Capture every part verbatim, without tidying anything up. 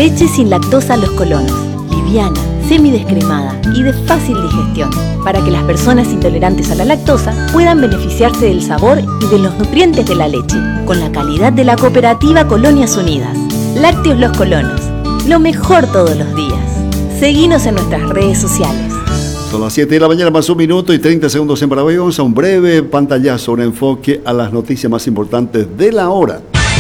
Leche sin lactosa Los Colonos. Liviana, semidescremada y de fácil digestión, para que las personas intolerantes a la lactosa puedan beneficiarse del sabor y de los nutrientes de la leche, con la calidad de la cooperativa Colonias Unidas. Lácteos Los Colonos, lo mejor todos los días. Seguinos en nuestras redes sociales. Son las siete de la mañana más un minuto y treinta segundos en Paraguay. Vamos a un breve pantallazo, un enfoque a las noticias más importantes de la hora.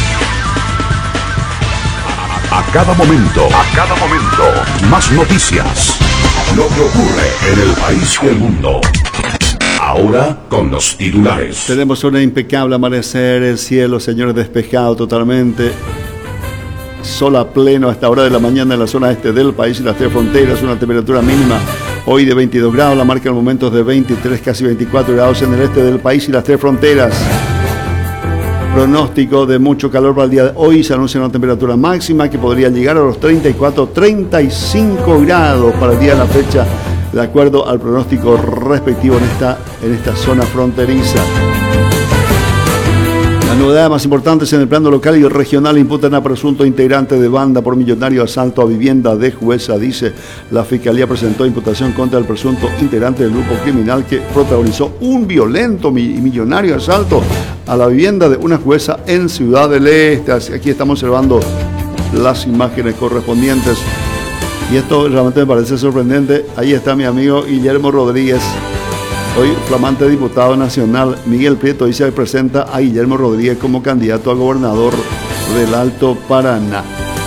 A cada momento, a cada momento, más noticias. Lo que ocurre en el país y el mundo. Ahora con los titulares. Tenemos un impecable amanecer, el cielo, señores, despejado totalmente. Sol a pleno a esta hora de la mañana en la zona este del país y las tres fronteras. Una temperatura mínima hoy de veintidós grados, la marca en momentos de veintitrés, casi veinticuatro grados en el este del país y las tres fronteras. Pronóstico de mucho calor para el día de hoy. Se anuncia una temperatura máxima que podría llegar a los treinta y cuatro, treinta y cinco grados para el día de la fecha, de acuerdo al pronóstico respectivo en esta, en esta zona fronteriza. Las novedades más importantes en el plano local y regional: imputan a presunto integrante de banda por millonario asalto a vivienda de jueza. Dice, la Fiscalía presentó imputación contra el presunto integrante del grupo criminal que protagonizó un violento y millonario asalto a la vivienda de una jueza en Ciudad del Este. Aquí estamos observando las imágenes correspondientes y esto realmente me parece sorprendente. Ahí está mi amigo Guillermo Rodríguez, hoy flamante diputado nacional. Miguel Prieto dice que presenta a Guillermo Rodríguez como candidato a gobernador del Alto Paraná.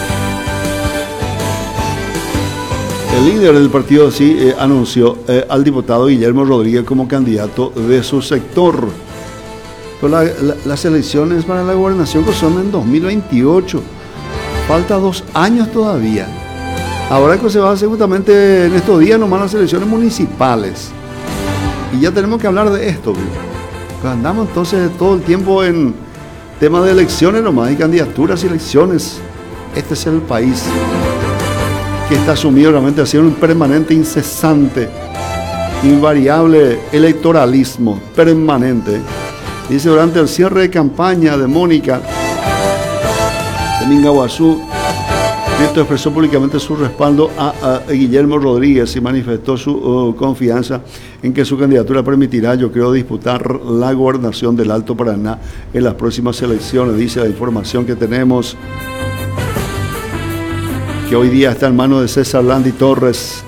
El líder del partido sí eh, anunció eh, al diputado Guillermo Rodríguez como candidato de su sector. Pero la, la, las elecciones para la gobernación son en dos mil veintiocho. Falta dos años todavía. Ahora que se va a hacer justamente en estos días nomás las elecciones municipales. Y ya tenemos que hablar de esto. Pues andamos entonces todo el tiempo en tema de elecciones nomás, y candidaturas y elecciones. Este es el país que está sumido realmente hacia un permanente, incesante, invariable electoralismo permanente. Dice, durante el cierre de campaña de Mónica de Mingaguazú, Prieto expresó públicamente su respaldo a, a Guillermo Rodríguez y manifestó su uh, confianza en que su candidatura permitirá, yo creo, disputar la gobernación del Alto Paraná en las próximas elecciones. Dice la información que tenemos, que hoy día está en manos de César Landi Torres.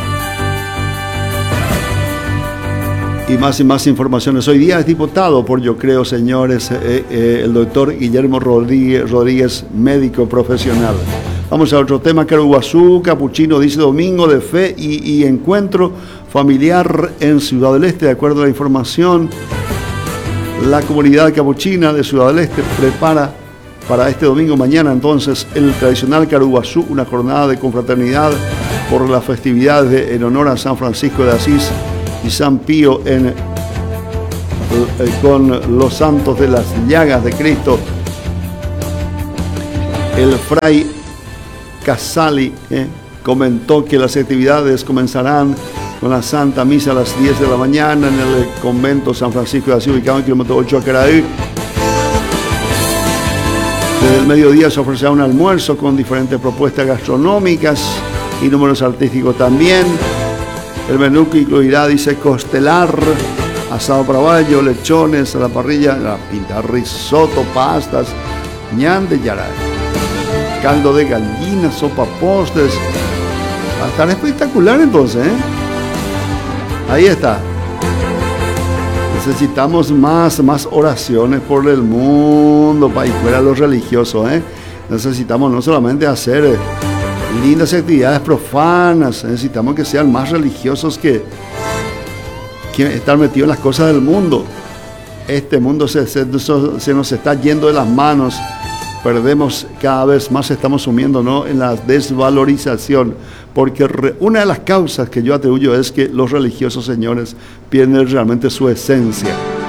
Y más y más informaciones. Hoy día es diputado por, yo creo, señores, eh, eh, el doctor Guillermo Rodríguez, Rodríguez, médico profesional. Vamos a otro tema. Caruguazú, Capuchino dice domingo de fe y, y encuentro familiar en Ciudad del Este. De acuerdo a la información, la comunidad capuchina de Ciudad del Este prepara para este domingo, mañana entonces, el tradicional Caruguazú, una jornada de confraternidad por las festividades de, en honor a San Francisco de Asís y San Pío, en, eh, con los santos de las llagas de Cristo. El fray Casali eh, comentó que las actividades comenzarán con la Santa Misa a las diez de la mañana en el convento San Francisco de Asís, ubicado en kilómetro ocho a Caraí. Desde el mediodía se ofrecerá un almuerzo con diferentes propuestas gastronómicas y números artísticos también. El menú que incluirá, dice, costelar, asado paraguayo, lechones a la parrilla, la pinta, risotto, pastas, ñan de yaray, caldo de gallina, sopa, postres. Va a estar espectacular entonces, ¿eh? Ahí está. Necesitamos más, más oraciones por el mundo, para ir fuera los religiosos, ¿eh? Necesitamos no solamente hacer eh, lindas actividades profanas, necesitamos que sean más religiosos que, que estar metidos en las cosas del mundo. Este mundo se, se, se nos está yendo de las manos, perdemos cada vez más, estamos sumiendo, ¿no?, en la desvalorización, porque re, una de las causas que yo atribuyo es que los religiosos, señores, pierden realmente su esencia,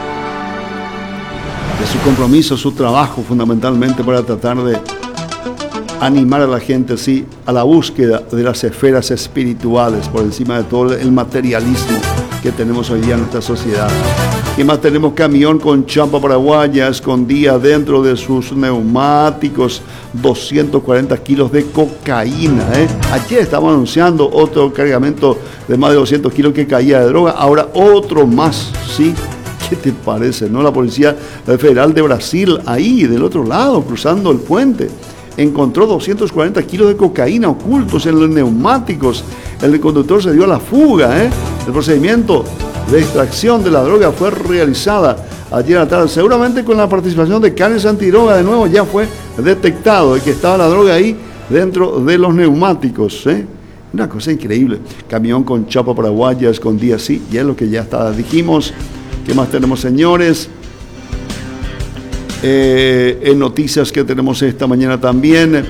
de su compromiso, su trabajo fundamentalmente para tratar de animar a la gente, sí, a la búsqueda de las esferas espirituales por encima de todo el materialismo que tenemos hoy día en nuestra sociedad. ¿Qué más tenemos? Camión con chapa paraguaya escondía dentro de sus neumáticos doscientos cuarenta kilos de cocaína. ¿eh? Ayer estábamos anunciando otro cargamento de más de doscientos kilos que caía de droga, ahora otro más, ¿sí? ¿Qué te parece, no? La Policía Federal de Brasil, ahí del otro lado, cruzando el puente, encontró doscientos cuarenta kilos de cocaína ocultos en los neumáticos. El conductor se dio a la fuga. ¿eh? El procedimiento de extracción de la droga fue realizada ayer a la tarde, seguramente con la participación de canes antidroga. De nuevo ya fue detectado de que estaba la droga ahí dentro de los neumáticos. ¿eh? Una cosa increíble. Camión con chapa paraguaya escondía, sí, ya es lo que ya está, dijimos. ¿Qué más tenemos, señores? Eh, en noticias que tenemos esta mañana también,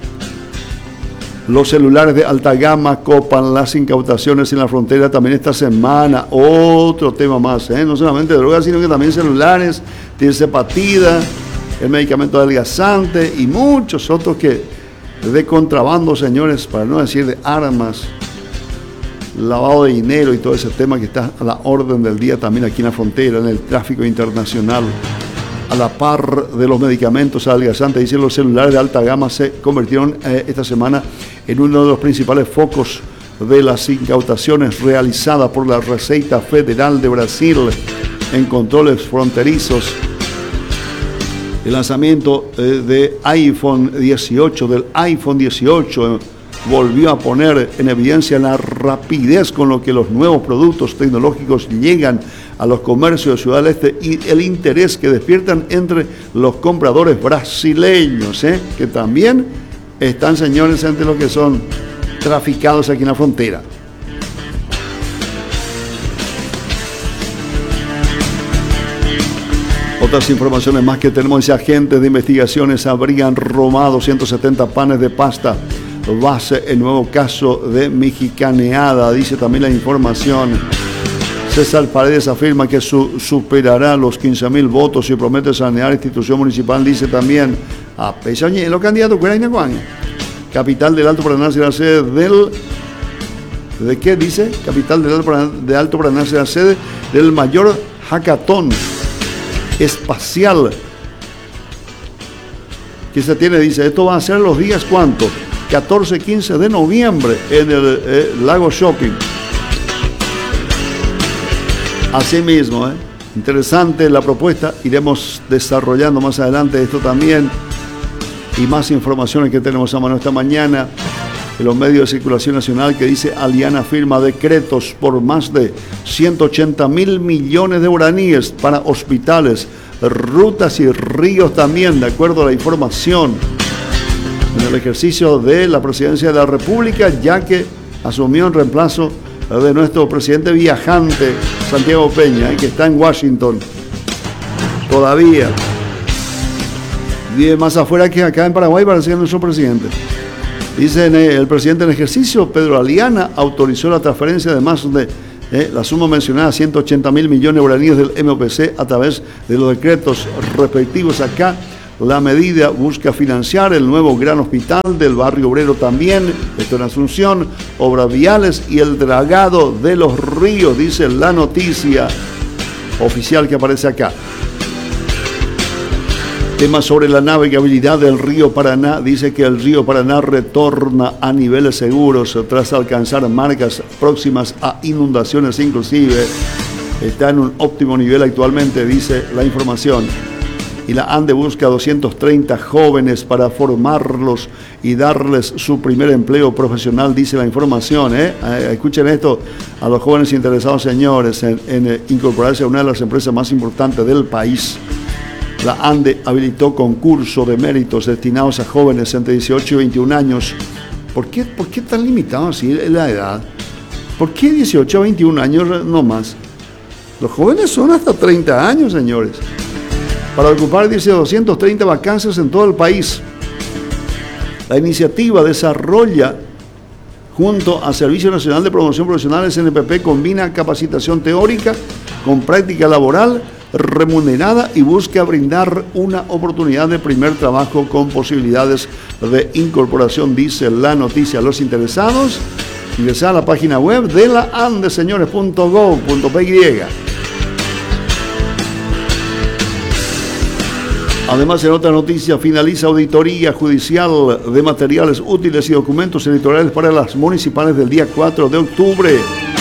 los celulares de alta gama copan las incautaciones en la frontera también esta semana. Otro tema más, ¿eh? No solamente drogas, sino que también celulares, tirzepatida, el medicamento adelgazante y muchos otros que de contrabando, señores, para no decir de armas, lavado de dinero y todo ese tema que está a la orden del día también aquí en la frontera, en el tráfico internacional. A la par de los medicamentos adelgazantes, dicen, los celulares de alta gama se convirtieron eh, esta semana en uno de los principales focos de las incautaciones realizadas por la Receita Federal de Brasil en controles fronterizos. El lanzamiento eh, de iPhone dieciocho, del iPhone dieciocho, eh, volvió a poner en evidencia la rapidez con lo que los nuevos productos tecnológicos llegan a los comercios de Ciudad del Este y el interés que despiertan entre los compradores brasileños, ¿eh? que también están, señores, entre los que son traficados aquí en la frontera. Otras informaciones más que tenemos, dice, agentes de investigaciones habrían robado ciento setenta panes de pasta base en nuevo caso de mexicaneada, dice también la información. César Paredes afirma que su, superará los quince mil votos y promete sanear la institución municipal, dice también. A Pesañe, los candidatos, capital del Alto Paraná será sede del... ¿De qué dice? Capital del Alto Paraná, de Alto Paraná será sede del mayor hackathon espacial que se tiene, dice, esto va a ser los días, ¿cuánto? catorce y quince de noviembre en el eh, Lago Shopping. Asimismo, ¿eh? interesante la propuesta, iremos desarrollando más adelante esto también y más informaciones que tenemos a mano esta mañana en los medios de circulación nacional, que dice Aliana firma decretos por más de ciento ochenta mil millones de guaraníes para hospitales, rutas y ríos también, de acuerdo a la información en el ejercicio de la presidencia de la República, ya que asumió en reemplazo de nuestro presidente viajante, Santiago Peña, ¿eh? que está en Washington todavía. Vive más afuera que acá en Paraguay para ser nuestro presidente. Dice el presidente en ejercicio, Pedro Aliana, autorizó la transferencia de más de eh, la suma mencionada, ciento ochenta mil millones de guaraníes del M O P C a través de los decretos respectivos. Acá la medida busca financiar el nuevo gran hospital del barrio obrero también, esto en Asunción, obras viales y el dragado de los ríos, dice la noticia oficial que aparece acá. Tema sobre la navegabilidad del río Paraná, dice que el río Paraná retorna a niveles seguros tras alcanzar marcas próximas a inundaciones, inclusive está en un óptimo nivel actualmente, dice la información. Y la ANDE busca doscientos treinta jóvenes para formarlos y darles su primer empleo profesional, dice la información. ¿eh? Escuchen esto a los jóvenes interesados, señores, en, en incorporarse a una de las empresas más importantes del país. La ANDE habilitó concurso de méritos destinados a jóvenes entre dieciocho y veintiún años. ¿Por qué, por qué tan limitado así la edad? ¿Por qué dieciocho a veintiún años no más? Los jóvenes son hasta treinta años, señores. Para ocupar, dice, doscientas treinta vacancias en todo el país. La iniciativa desarrolla, junto al Servicio Nacional de Promoción Profesional, S N P P, combina capacitación teórica con práctica laboral remunerada y busca brindar una oportunidad de primer trabajo con posibilidades de incorporación, dice la noticia. Los interesados, ingresar a la página web de la andeseñores punto gov punto p y. Además, en otra noticia, finaliza auditoría judicial de materiales útiles y documentos electorales para las municipales del día cuatro de octubre.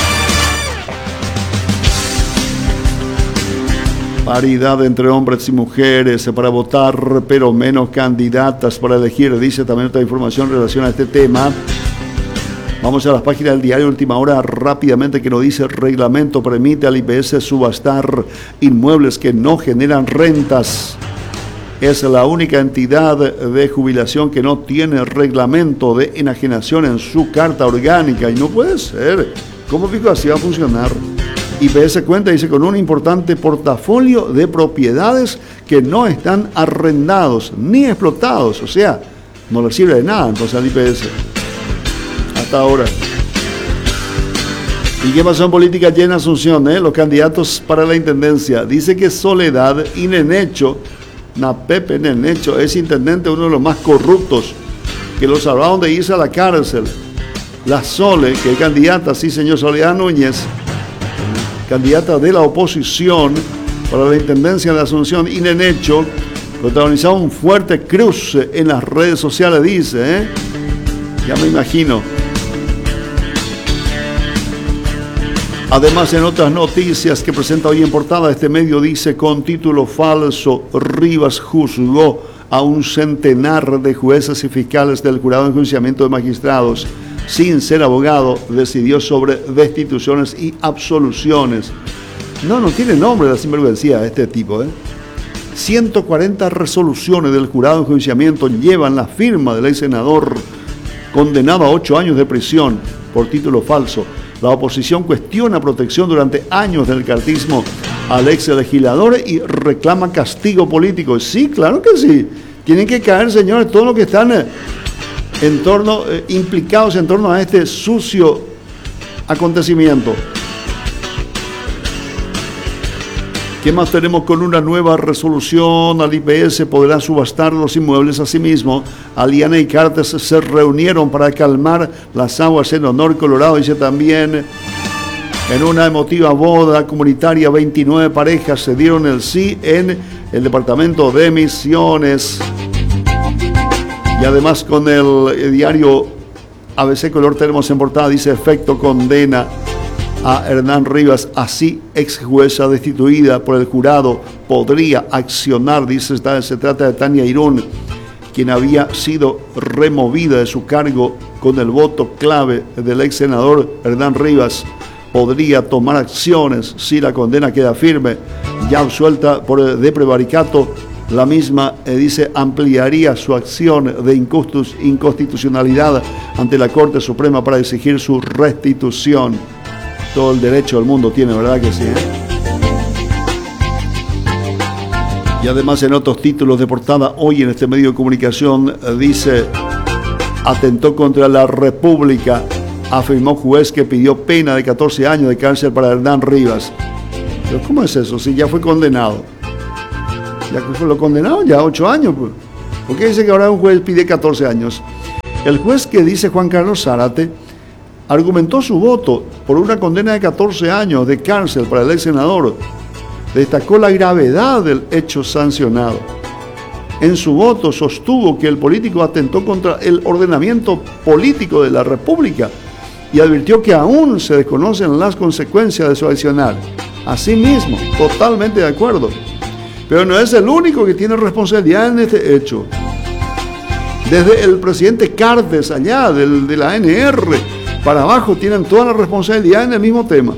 Paridad entre hombres y mujeres para votar, pero menos candidatas para elegir, dice también otra información en relación a este tema. Vamos a las páginas del diario Última Hora rápidamente, que nos dice: reglamento permite al I P S subastar inmuebles que no generan rentas. Es la única entidad de jubilación que no tiene reglamento de enajenación en su carta orgánica. Y no puede ser. ¿Cómo digo así va a funcionar? I P S cuenta, dice, con un importante portafolio de propiedades que no están arrendados ni explotados. O sea, no le sirve de nada entonces al I P S. Hasta ahora. ¿Y qué pasó en política allí en Asunción? Eh? Los candidatos para la intendencia. Dice que Soledad y Nenecho, na Pepe Nenecho, es intendente uno de los más corruptos, que lo salvaron de irse a la cárcel. La Sole, que es candidata, sí señor, Soledad Núñez, candidata de la oposición para la intendencia de Asunción, y Nenecho, protagonizaron un fuerte cruce en las redes sociales, dice, ¿eh? Ya me imagino. Además, en otras noticias que presenta hoy en portada este medio, dice, con título falso, Rivas juzgó a un centenar de jueces y fiscales del jurado de enjuiciamiento de magistrados. Sin ser abogado, decidió sobre destituciones y absoluciones. No, no tiene nombre la sinvergüencía de este tipo, ¿eh? ciento cuarenta resoluciones del jurado de enjuiciamiento llevan la firma del ex senador condenado a ocho años de prisión por título falso. La oposición cuestiona protección durante años del cartismo al ex legislador y reclama castigo político. Sí, claro que sí. Tienen que caer, señores, todos los que están eh, en torno, eh, implicados en torno a este sucio acontecimiento. ¿Qué más tenemos? Con una nueva resolución, al I P S podrá subastar los inmuebles a sí mismo. Aliana y Cartes se reunieron para calmar las aguas en Honor Colorado. Dice también, en una emotiva boda comunitaria, veintinueve parejas se dieron el sí en el departamento de Misiones. Y además, con el diario A B C Color tenemos en portada, dice, efecto condena a Hernán Rivas, así ex jueza destituida por el jurado podría accionar, dice, se trata de Tania Irún, quien había sido removida de su cargo con el voto clave del ex senador Hernán Rivas. Podría tomar acciones si la condena queda firme. Ya absuelta por de prevaricato, la misma, eh, dice, ampliaría su acción de inconstitucionalidad ante la Corte Suprema para exigir su restitución. Todo el derecho del mundo tiene, ¿verdad que sí? Y además, en otros títulos de portada hoy en este medio de comunicación, dice, atentó contra la República, afirmó juez que pidió pena de catorce años de cárcel para Hernán Rivas. Pero ¿cómo es eso? Si ya fue condenado. Ya fue lo condenado, ya ocho años. Pues. ¿Por qué dice que ahora un juez pide catorce años? El juez, que dice Juan Carlos Zárate, argumentó su voto por una condena de catorce años de cárcel para el ex senador. Destacó la gravedad del hecho sancionado. En su voto sostuvo que el político atentó contra el ordenamiento político de la República y advirtió que aún se desconocen las consecuencias de su accionar. Asimismo, totalmente de acuerdo. Pero no es el único que tiene responsabilidad en este hecho. Desde el presidente Cartes allá, del, de la A N R, para abajo tienen toda la responsabilidad en el mismo tema.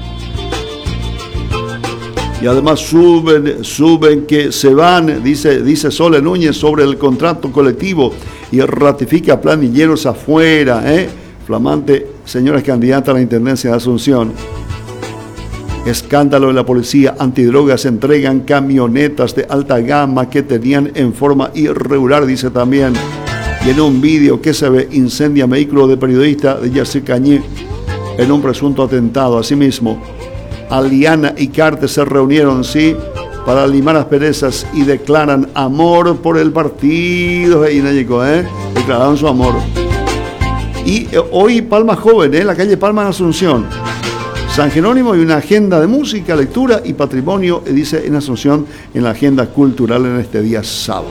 Y además suben, suben que se van, dice, dice Sole Núñez, sobre el contrato colectivo y ratifica planilleros afuera, ¿eh? Flamante señora candidata a la intendencia de Asunción. Escándalo en la policía antidrogas, entregan camionetas de alta gama que tenían en forma irregular, dice también. Y en un vídeo que se ve, incendia vehículo de periodista de Yacir Cañé en un presunto atentado. Asimismo, Aliana y Cartes se reunieron, sí, para limar asperezas y declaran amor por el partido. Y ¿eh? Declararon su amor. Y eh, hoy Palma Joven, ¿eh? La calle Palma en Asunción. San Jerónimo y una agenda de música, lectura y patrimonio, dice en Asunción, en la agenda cultural en este día sábado.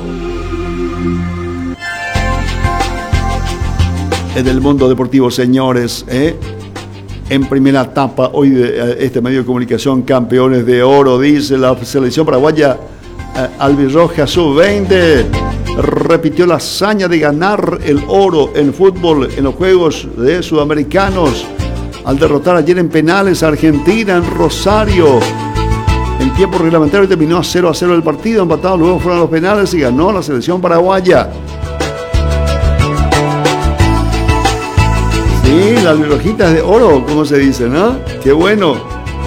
En el mundo deportivo, señores, ¿eh? En primera etapa hoy de este medio de comunicación, campeones de oro, dice la selección paraguaya eh, albirroja sub veinte. Repitió la hazaña de ganar el oro en fútbol en los Juegos de Sudamericanos al derrotar ayer en penales a Argentina en Rosario. En tiempo reglamentario terminó a cero a cero el partido, empatado, luego fueron los penales y ganó la selección paraguaya. Sí, las albirrojitas de oro, como se dice, ¿no? Qué bueno.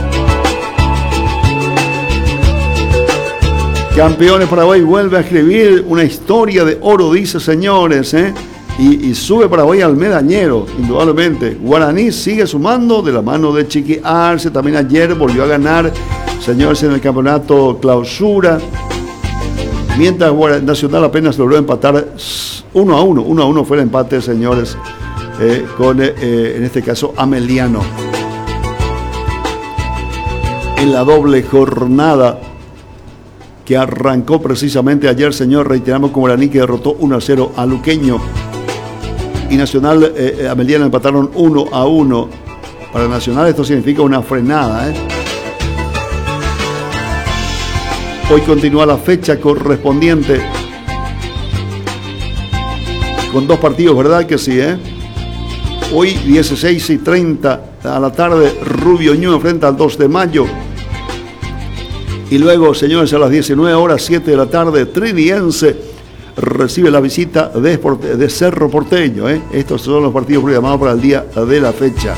Campeones Paraguay vuelve a escribir una historia de oro, dice, señores, ¿eh? Y, y sube Paraguay al medañero, indudablemente. Guaraní sigue sumando de la mano de Chiqui Arce. También ayer volvió a ganar, señores, en el campeonato clausura. Mientras Nacional apenas logró empatar uno a uno. uno a uno fue el empate, señores, eh, con, eh, en este caso, Ameliano. En la doble jornada que arrancó precisamente ayer, señor, reiteramos con Guaraní, que derrotó uno a cero a Luqueño. Y Nacional, eh, Ameliano empataron uno a uno. Para Nacional esto significa una frenada, ¿eh? Hoy continúa la fecha correspondiente con dos partidos, ¿verdad que sí, eh? Hoy dieciséis y treinta a la tarde, Rubio Ñu enfrenta al dos de mayo. Y luego, señores, a las diecinueve horas, siete de la tarde, Triniense recibe la visita de, de Cerro Porteño, ¿eh? Estos son los partidos programados para el día de la fecha.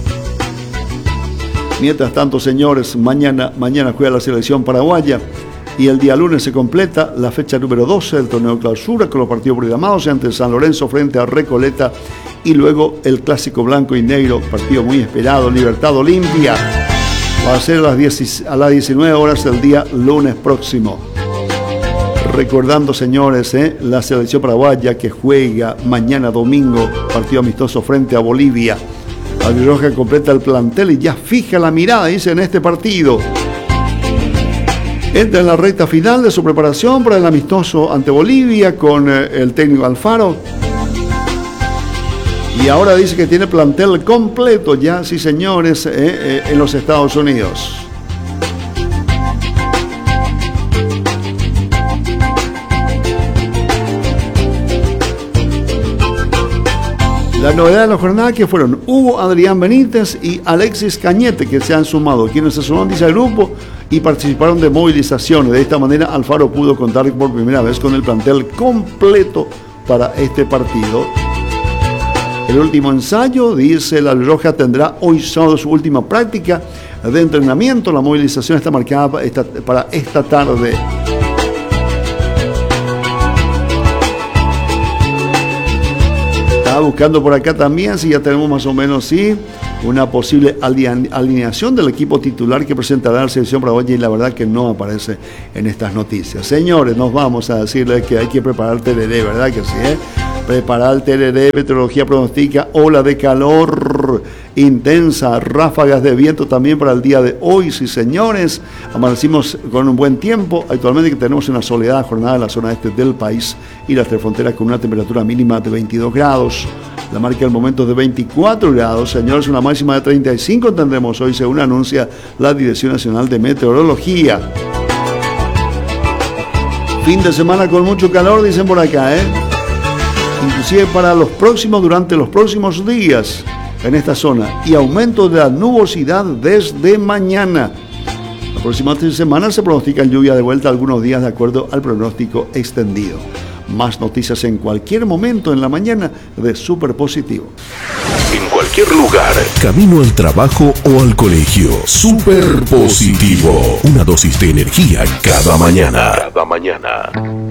Mientras tanto, señores, mañana, mañana juega la selección paraguaya y el día lunes se completa la fecha número doce del torneo clausura con los partidos programados entre San Lorenzo frente a Recoleta y luego el clásico blanco y negro, partido muy esperado, Libertad Olimpia. Va a ser a las, diez, a las diecinueve horas del día lunes próximo. Recordando, señores, ¿eh? La selección paraguaya que juega mañana domingo, partido amistoso frente a Bolivia. Albirroja completa el plantel y ya fija la mirada, dice, en este partido. Entra en la recta final de su preparación para el amistoso ante Bolivia con eh, el técnico Alfaro. Y ahora dice que tiene plantel completo ya, sí, señores, eh, eh, en los Estados Unidos. La novedad de la jornada que fueron Hugo Adrián Benítez y Alexis Cañete, que se han sumado, quienes se sumaron, dice, al grupo y participaron de movilizaciones. De esta manera, Alfaro pudo contar por primera vez con el plantel completo para este partido. El último ensayo, dice, la Roja tendrá hoy sábado su última práctica de entrenamiento. La movilización está marcada para esta, para esta tarde. Estaba buscando por acá también si ya tenemos más o menos, sí, una posible alineación del equipo titular que presentará la selección paraguaya, y la verdad que no aparece en estas noticias. Señores, nos vamos a decirles que hay que preparar el tereré, ¿verdad que sí, eh? Preparar el tereré. Meteorología pronostica ola de calor intensa, ráfagas de viento también para el día de hoy, sí, señores. Amanecimos con un buen tiempo. Actualmente que tenemos una soleada jornada en la zona este del país y las tres fronteras con una temperatura mínima de veintidós grados. La marca del momento es de veinticuatro grados, señores, una máxima de treinta y cinco tendremos hoy, según anuncia la Dirección Nacional de Meteorología. Fin de semana con mucho calor, dicen por acá, ¿eh? Inclusive para los próximos, durante los próximos días en esta zona, y aumento de la nubosidad desde mañana. La próxima semana se pronostica lluvia de vuelta algunos días de acuerdo al pronóstico extendido. Más noticias en cualquier momento en la mañana de Super Positivo. En cualquier lugar, camino al trabajo o al colegio. Super Positivo. Una dosis de energía cada mañana. Cada mañana.